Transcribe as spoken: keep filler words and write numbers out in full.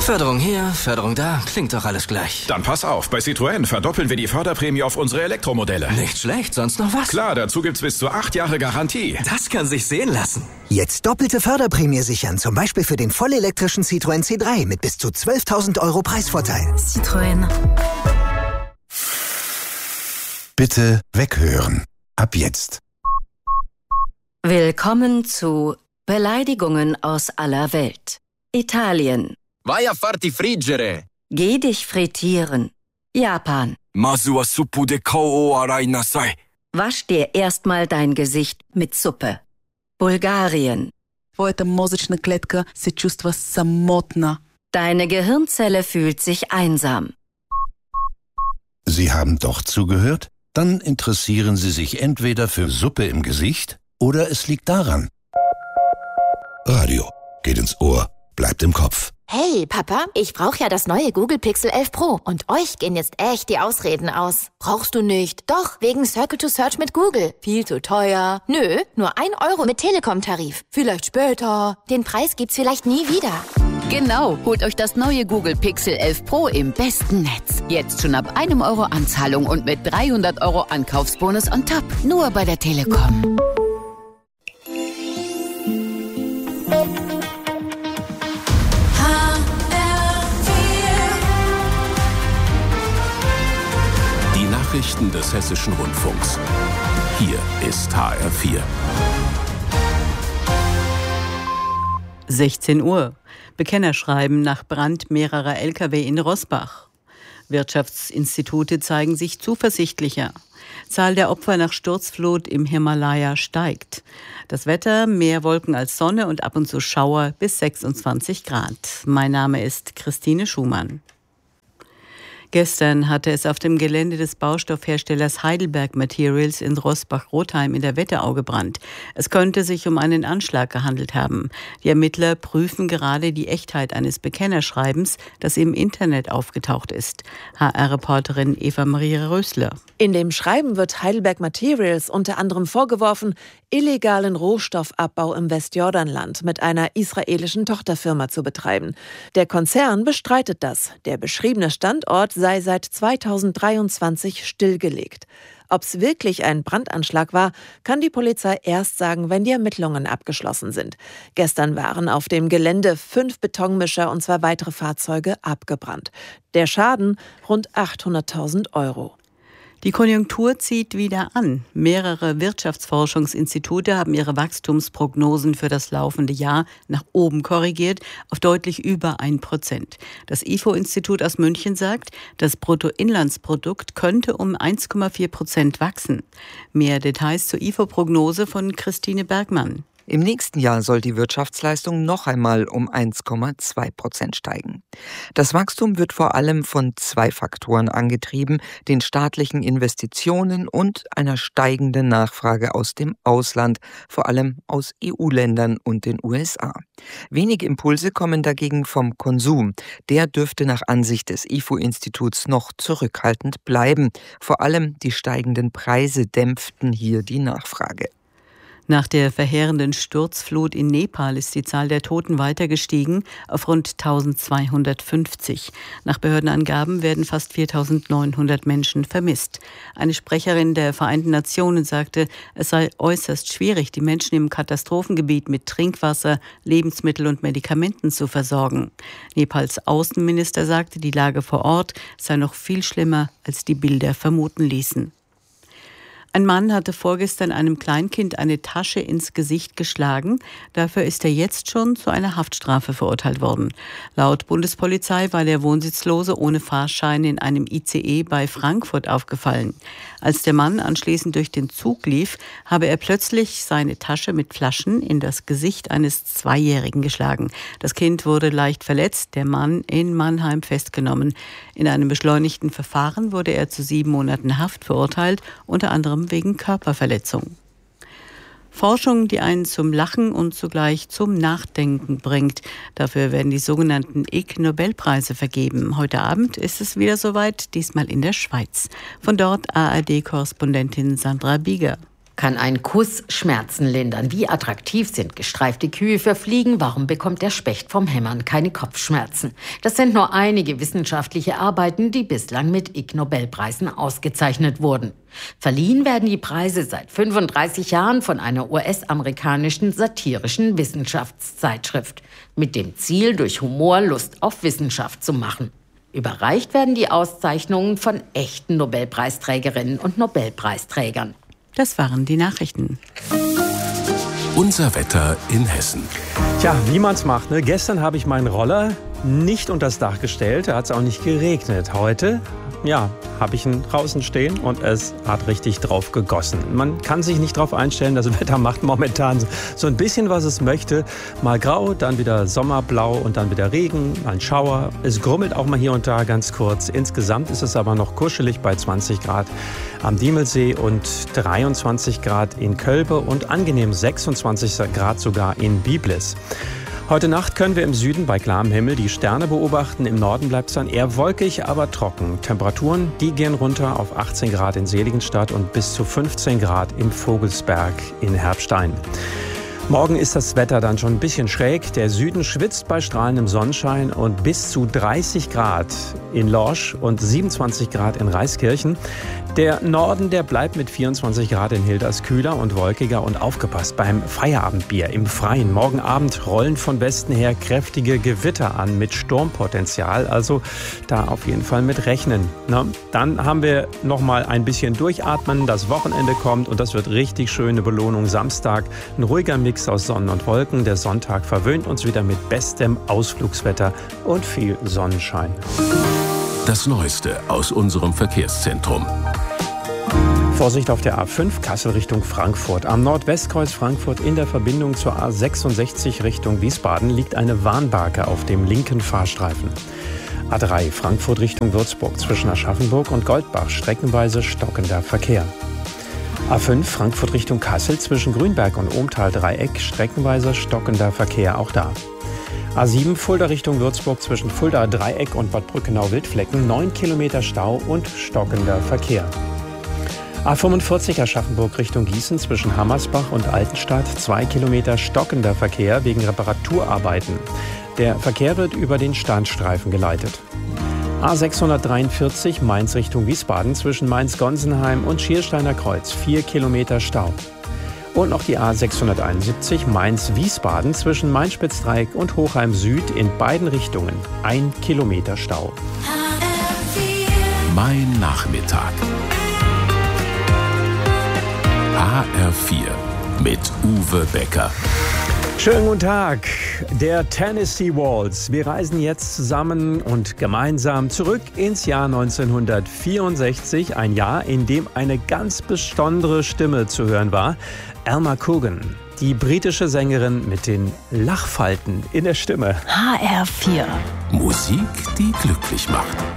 Förderung hier, Förderung da, klingt doch alles gleich. Dann pass auf, bei Citroën verdoppeln wir die Förderprämie auf unsere Elektromodelle. Nicht schlecht, sonst noch was? Klar, dazu gibt's bis zu acht Jahre Garantie. Das kann sich sehen lassen. Jetzt doppelte Förderprämie sichern, zum Beispiel für den vollelektrischen Citroën C drei mit bis zu zwölftausend Euro Preisvorteil. Citroën. Bitte weghören. Ab jetzt. Willkommen zu Beleidigungen aus aller Welt. Italien. Vai a farti friggere. Geh dich frittieren. Japan. Masu wa suppu de kao o arai nasai. Wasch dir erstmal dein Gesicht mit Suppe. Bulgarien. Твоята мозъчна клетка се чувства самотна. Deine Gehirnzelle fühlt sich einsam. Sie haben doch zugehört? Dann interessieren Sie sich entweder für Suppe im Gesicht oder es liegt daran. Radio geht ins Ohr, bleibt im Kopf. Hey, Papa, ich brauche ja das neue Google Pixel elf Pro. Und euch gehen jetzt echt die Ausreden aus. Brauchst du nicht? Doch, wegen Circle to Search mit Google. Viel zu teuer. Nö, nur ein Euro mit Telekom-Tarif. Vielleicht später. Den Preis gibt's vielleicht nie wieder. Genau, holt euch das neue Google Pixel elf Pro im besten Netz. Jetzt schon ab einem Euro Anzahlung und mit dreihundert Euro Ankaufsbonus on top. Nur bei der Telekom. Nachrichten des Hessischen Rundfunks. Hier ist H R vier. sechzehn Uhr. Bekennerschreiben nach Brand mehrerer L K W in Roßbach. Wirtschaftsinstitute zeigen sich zuversichtlicher. Zahl der Opfer nach Sturzflut im Himalaya steigt. Das Wetter, mehr Wolken als Sonne und ab und zu Schauer bis sechsundzwanzig Grad. Mein Name ist Christine Schumann. Gestern hatte es auf dem Gelände des Baustoffherstellers Heidelberg Materials in Roßbach-Rotheim in der Wetterau gebrannt. Es könnte sich um einen Anschlag gehandelt haben. Die Ermittler prüfen gerade die Echtheit eines Bekennerschreibens, das im Internet aufgetaucht ist. H R-Reporterin Eva-Maria Rösler. In dem Schreiben wird Heidelberg Materials unter anderem vorgeworfen, illegalen Rohstoffabbau im Westjordanland mit einer israelischen Tochterfirma zu betreiben. Der Konzern bestreitet das. Der beschriebene Standort sei seit zweitausenddreiundzwanzig stillgelegt. Ob es wirklich ein Brandanschlag war, kann die Polizei erst sagen, wenn die Ermittlungen abgeschlossen sind. Gestern waren auf dem Gelände fünf Betonmischer und zwei weitere Fahrzeuge abgebrannt. Der Schaden rund achthunderttausend Euro. Die Konjunktur zieht wieder an. Mehrere Wirtschaftsforschungsinstitute haben ihre Wachstumsprognosen für das laufende Jahr nach oben korrigiert auf deutlich über ein Prozent. Das I F O-Institut aus München sagt, das Bruttoinlandsprodukt könnte um eins Komma vier Prozent wachsen. Mehr Details zur I F O-Prognose von Christine Bergmann. Im nächsten Jahr soll die Wirtschaftsleistung noch einmal um eins Komma zwei Prozent steigen. Das Wachstum wird vor allem von zwei Faktoren angetrieben, den staatlichen Investitionen und einer steigenden Nachfrage aus dem Ausland, vor allem aus E U-Ländern und den U S A. Wenige Impulse kommen dagegen vom Konsum. Der dürfte nach Ansicht des I F O-Instituts noch zurückhaltend bleiben. Vor allem die steigenden Preise dämpften hier die Nachfrage. Nach der verheerenden Sturzflut in Nepal ist die Zahl der Toten weiter gestiegen auf rund eintausendzweihundertfünfzig. Nach Behördenangaben werden fast viertausendneunhundert Menschen vermisst. Eine Sprecherin der Vereinten Nationen sagte, es sei äußerst schwierig, die Menschen im Katastrophengebiet mit Trinkwasser, Lebensmittel und Medikamenten zu versorgen. Nepals Außenminister sagte, die Lage vor Ort sei noch viel schlimmer, als die Bilder vermuten ließen. Ein Mann hatte vorgestern einem Kleinkind eine Tasche ins Gesicht geschlagen. Dafür ist er jetzt schon zu einer Haftstrafe verurteilt worden. Laut Bundespolizei war der Wohnsitzlose ohne Fahrschein in einem I C E bei Frankfurt aufgefallen. Als der Mann anschließend durch den Zug lief, habe er plötzlich seine Tasche mit Flaschen in das Gesicht eines Zweijährigen geschlagen. Das Kind wurde leicht verletzt, der Mann in Mannheim festgenommen. In einem beschleunigten Verfahren wurde er zu sieben Monaten Haft verurteilt, unter anderem wegen Körperverletzung. Forschung, die einen zum Lachen und zugleich zum Nachdenken bringt. Dafür werden die sogenannten Ig Nobelpreise vergeben. Heute Abend ist es wieder soweit, diesmal in der Schweiz. Von dort A R D-Korrespondentin Sandra Bieger. Kann ein Kuss Schmerzen lindern? Wie attraktiv sind gestreifte Kühe für Fliegen? Warum bekommt der Specht vom Hämmern keine Kopfschmerzen? Das sind nur einige wissenschaftliche Arbeiten, die bislang mit Ig-Nobelpreisen ausgezeichnet wurden. Verliehen werden die Preise seit fünfunddreißig Jahren von einer U S-amerikanischen satirischen Wissenschaftszeitschrift mit dem Ziel, durch Humor Lust auf Wissenschaft zu machen. Überreicht werden die Auszeichnungen von echten Nobelpreisträgerinnen und Nobelpreisträgern. Das waren die Nachrichten. Unser Wetter in Hessen. Tja, wie man's macht, ne? Gestern habe ich meinen Roller nicht unters Dach gestellt, da hat es auch nicht geregnet. Heute, ja, habe ich ihn draußen stehen und es hat richtig drauf gegossen. Man kann sich nicht drauf einstellen, das Wetter macht momentan so ein bisschen, was es möchte. Mal grau, dann wieder Sommerblau und dann wieder Regen, ein Schauer. Es grummelt auch mal hier und da ganz kurz. Insgesamt ist es aber noch kuschelig bei zwanzig Grad am Diemelsee und dreiundzwanzig Grad in Kölbe und angenehm sechsundzwanzig Grad sogar in Biblis. Heute Nacht können wir im Süden bei klarem Himmel die Sterne beobachten. Im Norden bleibt es dann eher wolkig, aber trocken. Temperaturen, die gehen runter auf achtzehn Grad in Seligenstadt und bis zu fünfzehn Grad im Vogelsberg in Herbstein. Morgen ist das Wetter dann schon ein bisschen schräg. Der Süden schwitzt bei strahlendem Sonnenschein und bis zu dreißig Grad in Lorsch und siebenundzwanzig Grad in Reiskirchen. Der Norden, der bleibt mit vierundzwanzig Grad in Hilders kühler und wolkiger und aufgepasst beim Feierabendbier im Freien. Morgen Abend rollen von Westen her kräftige Gewitter an mit Sturmpotenzial, also da auf jeden Fall mit rechnen. Na, dann haben wir noch mal ein bisschen durchatmen, das Wochenende kommt und das wird richtig schöne Belohnung. Samstag ein ruhiger Mix aus Sonnen und Wolken. Der Sonntag verwöhnt uns wieder mit bestem Ausflugswetter und viel Sonnenschein. Das Neueste aus unserem Verkehrszentrum. Vorsicht auf der A fünf Kassel Richtung Frankfurt. Am Nordwestkreuz Frankfurt in der Verbindung zur A sechsundsechzig Richtung Wiesbaden liegt eine Warnbarke auf dem linken Fahrstreifen. A drei Frankfurt Richtung Würzburg zwischen Aschaffenburg und Goldbach streckenweise stockender Verkehr. A fünf Frankfurt Richtung Kassel zwischen Grünberg und Ohmtal-Dreieck streckenweise stockender Verkehr auch da. A sieben Fulda Richtung Würzburg zwischen Fulda-Dreieck und Bad Brückenau-Wildflecken neun Kilometer Stau und stockender Verkehr. A fünfundvierzig Aschaffenburg Richtung Gießen zwischen Hammersbach und Altenstadt zwei Kilometer stockender Verkehr wegen Reparaturarbeiten. Der Verkehr wird über den Standstreifen geleitet. A sechshundertdreiundvierzig Mainz Richtung Wiesbaden zwischen Mainz-Gonsenheim und Schiersteiner Kreuz vier Kilometer Stau. Und noch die A sechshunderteinundsiebzig Mainz-Wiesbaden zwischen Mainz-Spitzdreieck und Hochheim Süd in beiden Richtungen ein Kilometer Stau. Mein Nachmittag. H R vier mit Uwe Becker. Schönen guten Tag, der Tennessee Waltz. Wir reisen jetzt zusammen und gemeinsam zurück ins Jahr neunzehnhundertvierundsechzig, ein Jahr, in dem eine ganz besondere Stimme zu hören war, Alma Cogan, die britische Sängerin mit den Lachfalten in der Stimme. H R vier. Musik, die glücklich macht.